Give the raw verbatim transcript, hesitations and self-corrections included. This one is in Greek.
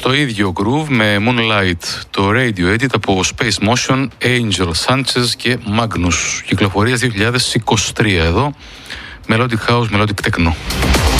στο ίδιο groove με Moonlight, το Radio Edit από Space Motion, Angel Sanchez και Magnus. Κυκλοφορίας δύο χιλιάδες είκοσι τρία εδώ. Melodic House, Melodic Techno.